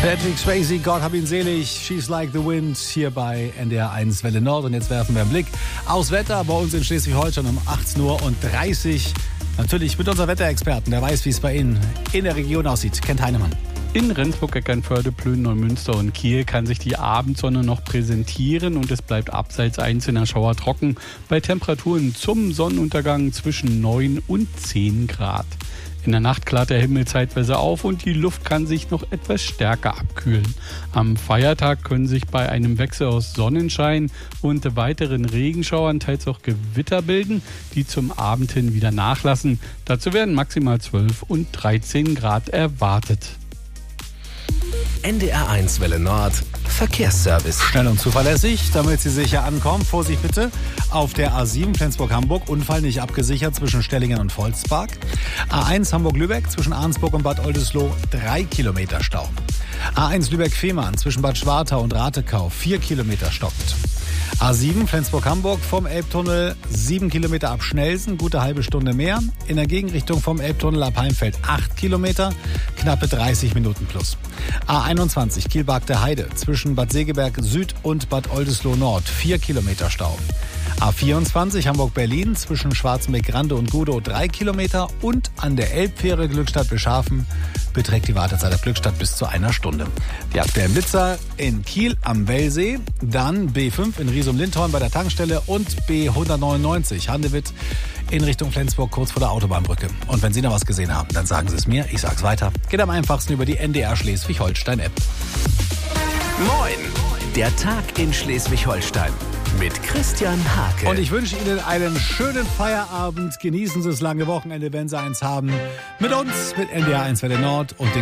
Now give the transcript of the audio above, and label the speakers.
Speaker 1: Patrick Swayze, Gott hab ihn selig, She's Like the Wind, hier bei NDR 1 Welle Nord. Und jetzt werfen wir einen Blick aufs Wetter bei uns in Schleswig-Holstein um 18:30 Uhr. Natürlich mit unserem Wetterexperten, der weiß, wie es bei Ihnen in der Region aussieht. Kent Heinemann.
Speaker 2: In Rendsburg, Eckernförde, Plön, Neumünster und Kiel kann sich die Abendsonne noch präsentieren und es bleibt abseits einzelner Schauer trocken bei Temperaturen zum Sonnenuntergang zwischen 9 und 10 Grad. In der Nacht klart der Himmel zeitweise auf und die Luft kann sich noch etwas stärker abkühlen. Am Feiertag können sich bei einem Wechsel aus Sonnenschein und weiteren Regenschauern teils auch Gewitter bilden, die zum Abend hin wieder nachlassen. Dazu werden maximal 12 und 13 Grad erwartet.
Speaker 3: NDR 1 Welle Nord Verkehrsservice.
Speaker 1: Schnell und zuverlässig, damit Sie sicher ankommen. Vorsicht bitte, auf der A7 Flensburg-Hamburg, Unfall nicht abgesichert zwischen Stellingen und Volzpark. A1 Hamburg-Lübeck zwischen Arnsburg und Bad Oldesloe 3 Kilometer Stau. A1 Lübeck-Fehmarn zwischen Bad Schwartau und Ratekau 4 Kilometer stockt. A7 Flensburg-Hamburg vom Elbtunnel 7 Kilometer ab Schnelsen, gute halbe Stunde mehr. In der Gegenrichtung vom Elbtunnel ab Heimfeld 8 Kilometer, knappe 30 Minuten plus. A21 Kiel-Bargte Heide zwischen Bad Segeberg Süd und Bad Oldesloe Nord 4 Kilometer Stau. A24 Hamburg-Berlin zwischen Schwarzenbeck-Grande und Gudow 3 Kilometer und an der Elbfähre Glückstadt-Beschhafen beträgt die Wartezeit der Glückstadt bis zu einer Stunde. Die aktuellen Blitzer in Kiel am Wellsee, dann B5 in Riesum-Lindhorn bei der Tankstelle und B199 Handewitt in Richtung Flensburg kurz vor der Autobahnbrücke. Und wenn Sie noch was gesehen haben, dann sagen Sie es mir, ich sag's weiter. Geht am einfachsten über die NDR Schleswig-Holstein-App.
Speaker 3: Moin, der Tag in Schleswig-Holstein mit Christian Hake.
Speaker 1: Und ich wünsche Ihnen einen schönen Feierabend. Genießen Sie das lange Wochenende, wenn Sie eins haben. Mit uns, mit NDR 1 Welle Nord und den